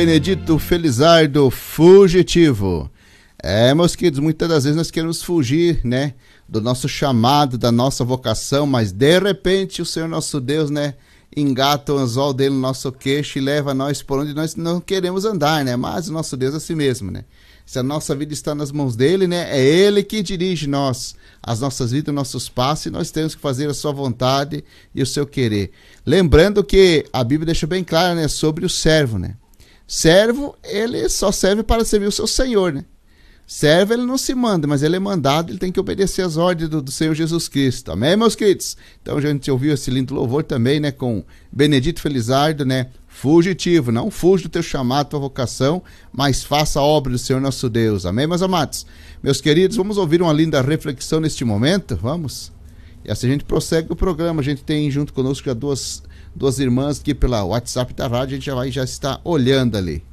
Benedito Felizardo, fugitivo. Meus queridos, muitas das vezes nós queremos fugir, né, do nosso chamado, da nossa vocação, mas de repente o Senhor nosso Deus, né, engata o anzol dele no nosso queixo e leva nós por onde nós não queremos andar, né, mas o nosso Deus é assim mesmo, né. Se a nossa vida está nas mãos dele, né, é ele que dirige as nossas vidas, nossos passos, e nós temos que fazer a sua vontade e o seu querer. Lembrando que a Bíblia deixa bem claro, né, sobre o servo, né. Servo, ele só serve para servir o seu Senhor, né? Servo, ele não se manda, mas ele é mandado, ele tem que obedecer às ordens do Senhor Jesus Cristo. Amém, meus queridos? Então a gente ouviu esse lindo louvor também, né? Com Benedito Felizardo, né? Fugitivo, não fuja do teu chamado, tua vocação, mas faça a obra do Senhor nosso Deus. Amém, meus amados? Meus queridos, vamos ouvir uma linda reflexão neste momento? Vamos? E assim a gente prossegue o programa. A gente tem junto conosco já duas irmãs aqui pela WhatsApp da rádio, a gente já está olhando ali.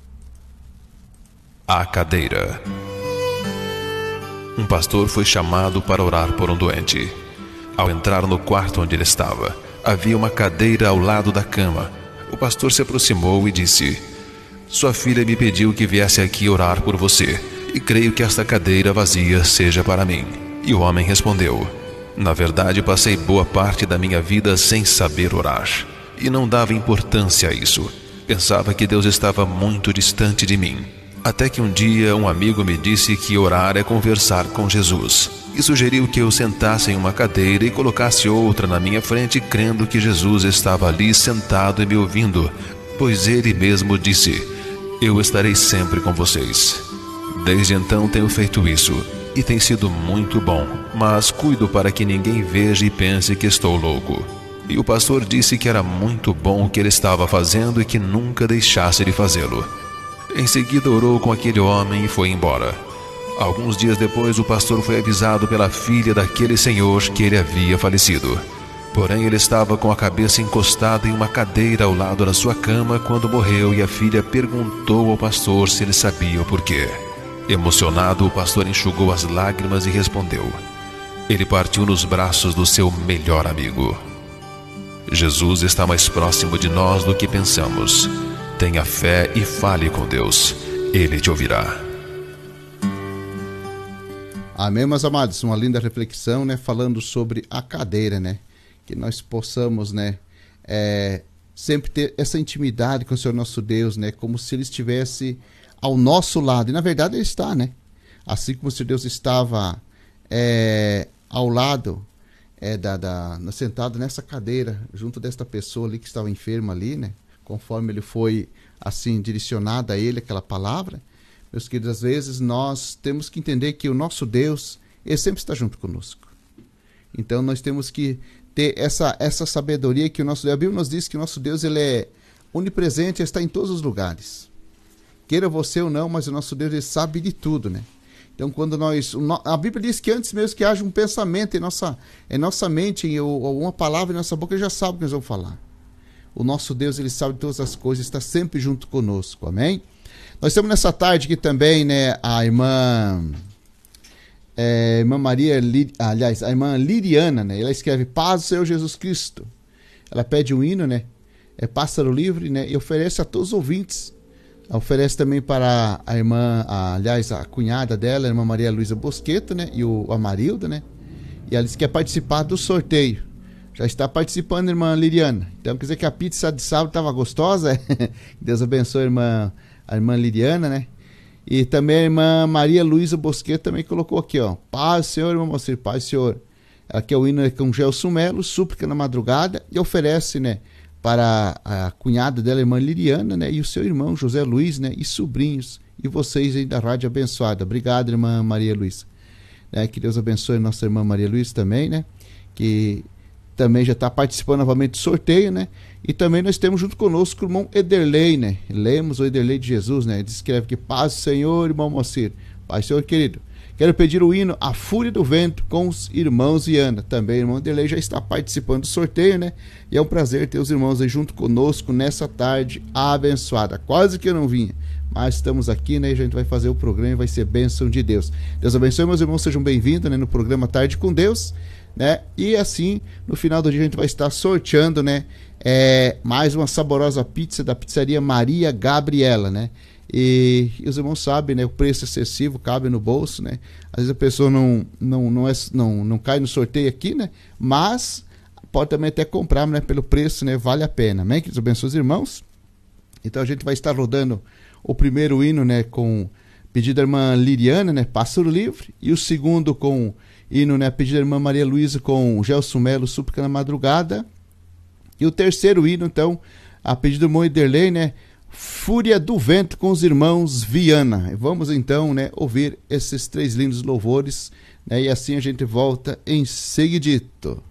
A cadeira. Um pastor foi chamado para orar por um doente. Ao entrar no quarto onde ele estava, havia uma cadeira ao lado da cama. O pastor se aproximou e disse: "Sua filha me pediu que viesse aqui orar por você, e creio que esta cadeira vazia seja para mim." E o homem respondeu: "Na verdade, passei boa parte da minha vida sem saber orar, e não dava importância a isso. Pensava que Deus estava muito distante de mim. Até que um dia um amigo me disse que orar é conversar com Jesus, e sugeriu que eu sentasse em uma cadeira e colocasse outra na minha frente, crendo que Jesus estava ali sentado e me ouvindo, pois ele mesmo disse: 'Eu estarei sempre com vocês.' Desde então tenho feito isso, e tem sido muito bom, mas cuido para que ninguém veja e pense que estou louco." E o pastor disse que era muito bom o que ele estava fazendo e que nunca deixasse de fazê-lo. Em seguida orou com aquele homem e foi embora. Alguns dias depois, o pastor foi avisado pela filha daquele senhor que ele havia falecido. Porém, ele estava com a cabeça encostada em uma cadeira ao lado da sua cama quando morreu, e a filha perguntou ao pastor se ele sabia o porquê. Emocionado, o pastor enxugou as lágrimas e respondeu: "Ele partiu nos braços do seu melhor amigo." Jesus está mais próximo de nós do que pensamos. Tenha fé e fale com Deus. Ele te ouvirá. Amém, meus amados? Uma linda reflexão, né? Falando sobre a cadeira, né? Que nós possamos, né? Sempre ter essa intimidade com o Senhor nosso Deus, né? Como se Ele estivesse ao nosso lado. E na verdade Ele está, né? Assim como se Deus estava ao lado, sentado nessa cadeira, junto desta pessoa ali que estava enferma ali, né? Conforme ele foi, assim, direcionado a ele, aquela palavra. Meus queridos, às vezes nós temos que entender que o nosso Deus, ele sempre está junto conosco. Então nós temos que ter essa sabedoria que o nosso Deus, a Bíblia nos diz que o nosso Deus, ele é onipresente, ele está em todos os lugares. Queira você ou não, mas o nosso Deus, ele sabe de tudo, né? Então quando a Bíblia diz que antes mesmo que haja um pensamento em nossa mente, ou uma palavra em nossa boca, ele já sabe o que nós vamos falar. O nosso Deus, ele sabe de todas as coisas, está sempre junto conosco, amém? Nós temos nessa tarde aqui também, né, a irmã Maria, aliás, a irmã Liriana, né? Ela escreve: "Paz do Senhor Jesus Cristo." Ela pede um hino, né? Pássaro Livre, né? E oferece a todos os ouvintes. Oferece também para a irmã, a cunhada dela, a irmã Maria Luísa Bosqueto, né? E a Marilda, né? E ela disse que quer participar do sorteio. Já está participando, irmã Liriana. Então quer dizer que a pizza de sábado estava gostosa. Deus abençoe a irmã Liriana, né? E também a irmã Maria Luísa Bosqueto também colocou aqui, ó: "Paz, Senhor, irmão Moacir, paz, Senhor." Ela quer o hino com Gelson Melo, Súplica na Madrugada, e oferece, né, para a cunhada dela, a irmã Liriana, né, e o seu irmão José Luiz, né, e sobrinhos, e vocês aí da Rádio Abençoada. Obrigado, irmã Maria Luísa. Que Deus abençoe a nossa irmã Maria Luísa também, né? Que também já está participando novamente do sorteio, né? E também nós temos junto conosco o irmão Ederlei, né? Lemos o Ederlei de Jesus, né? Ele escreve que: "Paz, Senhor, irmão Moacir." Paz, Senhor, querido. Quero pedir o hino "A Fúria do Vento" com os irmãos Viana. Também o irmão Ederlei já está participando do sorteio, né? E é um prazer ter os irmãos aí junto conosco nessa tarde abençoada. Quase que eu não vinha, mas estamos aqui, né? E a gente vai fazer o programa e vai ser bênção de Deus. Deus abençoe, meus irmãos, sejam bem-vindos, né, no programa Tarde com Deus. né? E assim, no final do dia a gente vai estar sorteando, né? Mais uma saborosa pizza da pizzaria Maria Gabriela, né? E os irmãos sabem, né? O preço excessivo cabe no bolso, né? Às vezes a pessoa não cai no sorteio aqui, né? Mas pode também até comprar, né? Pelo preço, né? Vale a pena, amém? Que Deus abençoe os irmãos. Então a gente vai estar rodando o primeiro hino, né? Com pedido da irmã Liriana, né? Pássaro Livre. E o segundo com hino, né? Pedido da irmã Maria Luísa com Gelson Melo, Súplica na Madrugada. E o terceiro hino, então, a pedido do irmão Ederlei, né? Fúria do Vento com os irmãos Viana. Vamos então, né, ouvir esses 3 lindos louvores, né? E assim a gente volta em seguidito.